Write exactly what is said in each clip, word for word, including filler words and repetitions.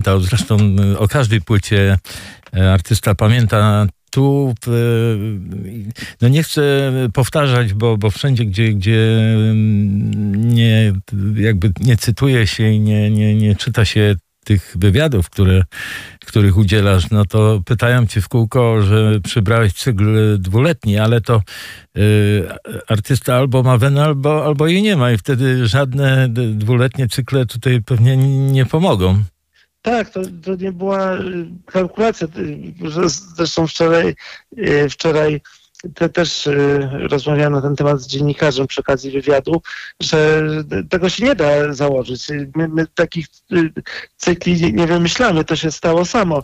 pamiętał. Zresztą o każdej płycie artysta pamięta. Tu no nie chcę powtarzać, bo, bo wszędzie, gdzie, gdzie nie, jakby nie cytuje się i nie, nie, nie czyta się tych wywiadów, które, których udzielasz, no to pytają cię w kółko, że przybrałeś cykl dwuletni, ale to y, artysta albo ma wenę, albo, albo jej nie ma i wtedy żadne dwuletnie cykle tutaj pewnie nie pomogą. Tak, to, to nie była kalkulacja. Zresztą wczoraj, wczoraj te też rozmawiałem na ten temat z dziennikarzem przy okazji wywiadu, że tego się nie da założyć. My, my takich cykli nie wymyślamy, to się stało samo.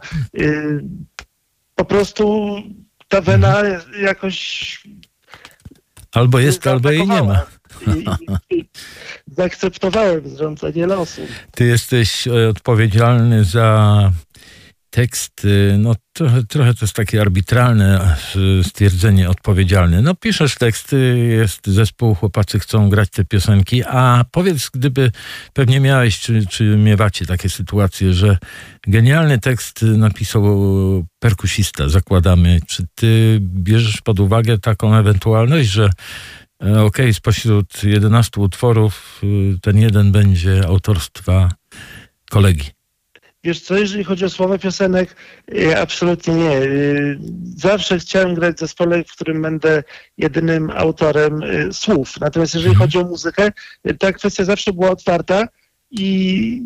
Po prostu ta wena jakoś... Albo jest, albo jej nie ma. I, i zaakceptowałem zrządzenie losu. Ty jesteś odpowiedzialny za tekst, no trochę, trochę to jest takie arbitralne stwierdzenie odpowiedzialny. No piszesz teksty, jest zespół, chłopacy chcą grać te piosenki, a powiedz, gdyby pewnie miałeś, czy, czy miewacie takie sytuacje, że genialny tekst napisał perkusista, zakładamy. Czy ty bierzesz pod uwagę taką ewentualność, że okej, okay, spośród jedenastu utworów ten jeden będzie autorstwa kolegi? Wiesz co, jeżeli chodzi o słowa piosenek, absolutnie nie. Zawsze chciałem grać w zespole, w którym będę jedynym autorem słów. Natomiast jeżeli chodzi o muzykę, ta kwestia zawsze była otwarta i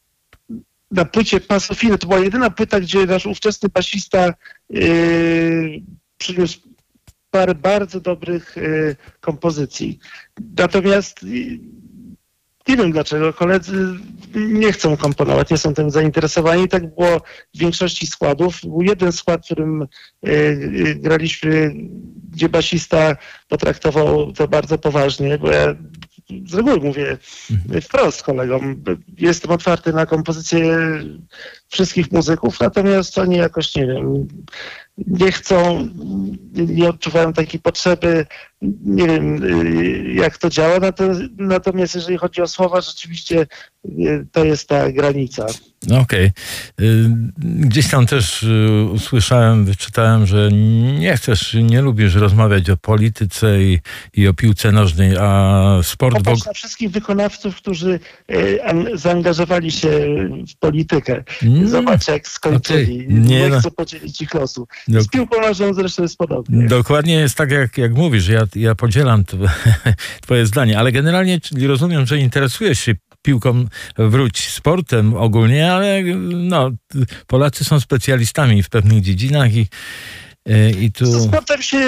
na płycie Pasofino to była jedyna płyta, gdzie nasz ówczesny basista yy, przyniósł parę bardzo dobrych y, kompozycji. Natomiast y, nie wiem dlaczego koledzy nie chcą komponować, nie są tym zainteresowani. Tak było w większości składów. Był jeden skład, w którym y, y, graliśmy, gdzie basista potraktował to bardzo poważnie, bo ja z reguły mówię wprost kolegom, jestem otwarty na kompozycje wszystkich muzyków, natomiast oni jakoś, nie wiem, nie chcą, nie odczuwają takiej potrzeby, nie wiem jak to działa, natomiast jeżeli chodzi o słowa, rzeczywiście to jest ta granica. No okej. Okay. Gdzieś tam też usłyszałem, wyczytałem, że nie chcesz, nie lubisz rozmawiać o polityce i, i o piłce nożnej, a sport... Popatrz w... na wszystkich wykonawców, którzy e, zaangażowali się w politykę. Mm. Zobacz, jak skończyli. Okay. Nie, nie chcę no. podzielić ich losu. Z piłką nożną zresztą jest podobnie. Dokładnie jest tak, jak, jak mówisz. Ja, ja podzielam to, twoje zdanie, ale generalnie czyli rozumiem, że interesujesz się piłką, wróć sportem ogólnie, ale no, Polacy są specjalistami w pewnych dziedzinach i, i tu... Z sportem się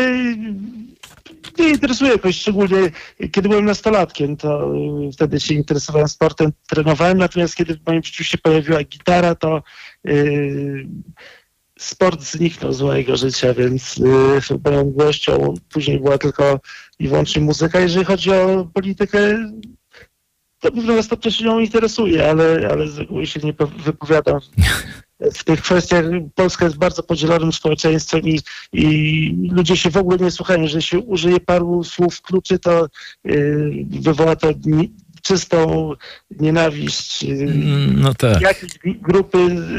nie interesuję jakoś szczególnie. Kiedy byłem nastolatkiem, to wtedy się interesowałem sportem, trenowałem, natomiast kiedy w moim życiu się pojawiła gitara, to yy, sport zniknął z mojego życia, więc yy, moją miłością później była tylko i wyłącznie muzyka. Jeżeli chodzi o politykę, to pewno stopniu się nią interesuje, ale, ale z reguły się nie wypowiadam w tych kwestiach. Polska jest bardzo podzielonym społeczeństwem i, i ludzie się w ogóle nie słuchają. Jeżeli się użyje paru słów kluczy, to yy, wywoła to czystą nienawiść no tak. jakiejś grupy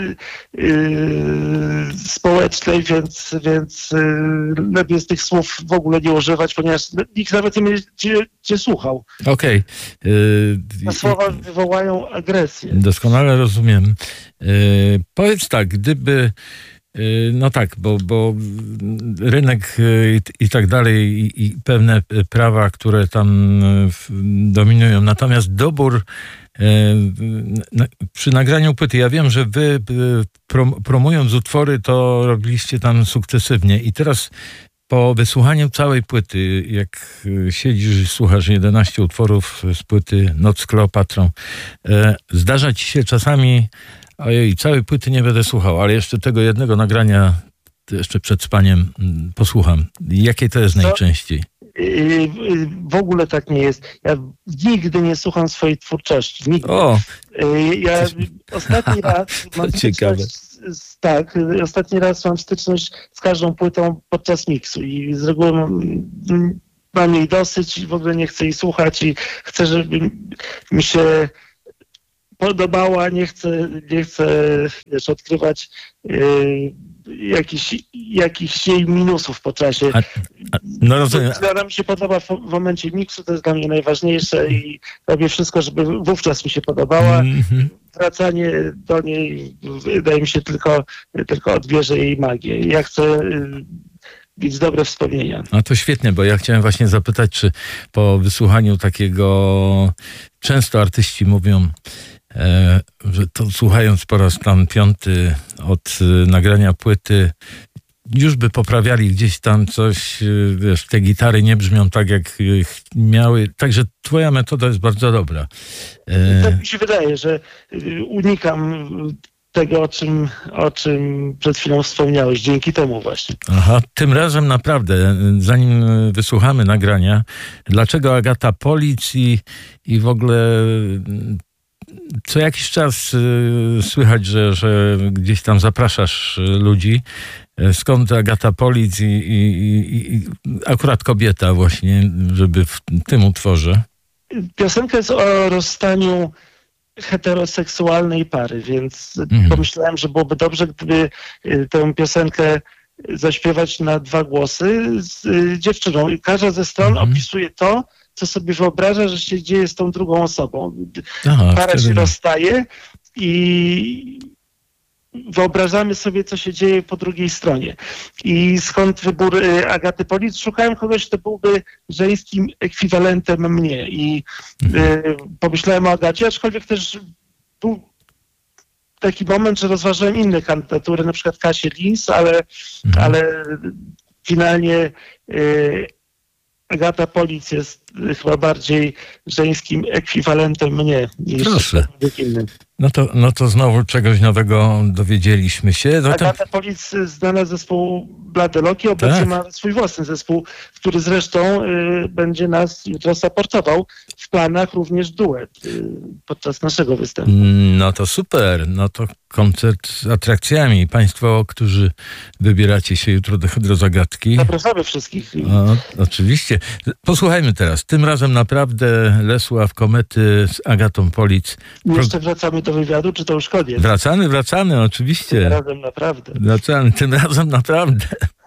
yy, społecznej, więc, więc yy, lepiej z tych słów w ogóle nie używać, ponieważ nikt nawet nie będzie cię słuchał. Okej. Okay. Te słowa wywołają agresję. Doskonale rozumiem. Yy, powiedz tak, gdyby no tak, bo, bo rynek i, i tak dalej i, i pewne prawa, które tam dominują. Natomiast dobór przy nagraniu płyty, ja wiem, że wy prom, promując utwory, to robiliście tam sukcesywnie i teraz po wysłuchaniu całej płyty, jak siedzisz i słuchasz jedenaście utworów z płyty Noc z Kleopatrą, zdarza ci się czasami ojej, całej płyty nie będę słuchał, ale jeszcze tego jednego nagrania jeszcze przed spaniem posłucham. Jakie to jest Co? najczęściej? W ogóle tak nie jest. Ja nigdy nie słucham swojej twórczości. Nigdy. O, ja ostatni raz mam ciekawe. Z, tak, ostatni raz mam styczność z każdą płytą podczas miksu i z reguły mam, mam jej dosyć i w ogóle nie chcę jej słuchać i chcę, żeby mi się podobała, nie chcę, nie chcę wiesz, odkrywać yy, jakichś, jakichś jej minusów po czasie. A, a, no rozumiem. Ona mi się podoba w, w momencie miksu, to jest dla mnie najważniejsze i robię wszystko, żeby wówczas mi się podobała. Mm-hmm. Wracanie do niej wydaje mi się tylko, tylko odbierze jej magię. Ja chcę yy, mieć dobre wspomnienia. A to świetnie, bo ja chciałem właśnie zapytać, czy po wysłuchaniu takiego, często artyści mówią, e, że to słuchając po raz tam piąty od e, nagrania płyty, już by poprawiali gdzieś tam coś, e, wiesz, te gitary nie brzmią tak, jak miały. Także twoja metoda jest bardzo dobra. E... Tak mi się wydaje, że unikam tego, o czym, o czym przed chwilą wspomniałeś. Dzięki temu właśnie. Aha, tym razem naprawdę, zanim wysłuchamy nagrania, dlaczego Agata Polic i, i w ogóle co jakiś czas y, słychać, że, że gdzieś tam zapraszasz ludzi. Skąd Agata Polic i, i, i, i akurat kobieta właśnie, żeby w tym utworze? Piosenka jest o rozstaniu heteroseksualnej pary, więc mhm. pomyślałem, że byłoby dobrze, gdyby tę piosenkę zaśpiewać na dwa głosy z dziewczyną. I każda ze stron mhm. opisuje to, co sobie wyobraża, że się dzieje z tą drugą osobą. Aha, para wtedy... się rozstaje i wyobrażamy sobie, co się dzieje po drugiej stronie. I skąd wybór Agaty Polic? Szukałem kogoś, kto byłby żeńskim ekwiwalentem mnie. I mhm. y, pomyślałem o Agacie, aczkolwiek też był taki moment, że rozważyłem inne kandydatury, na przykład Kasię Lins, ale, mhm. ale finalnie y, Agata Polic jest chyba bardziej żeńskim ekwiwalentem mnie niż człowiek inny. No to, no to znowu czegoś nowego dowiedzieliśmy się. No Agata to... Polic znana z zespołu Blade Loki, obecnie tak. ma swój własny zespół, który zresztą y, będzie nas jutro supportował. W planach również duet y, podczas naszego występu. No to super. No to koncert z atrakcjami. Państwo, którzy wybieracie się jutro do Hydrozagadki. Zapraszamy wszystkich. No, oczywiście. Posłuchajmy teraz. Tym razem naprawdę Lesław Komety z Agatą Polic. Pro... Jeszcze wracamy do wywiadu, czy to już koniec? Wracamy, wracamy, oczywiście. Tym razem naprawdę. Wracamy, tym razem naprawdę.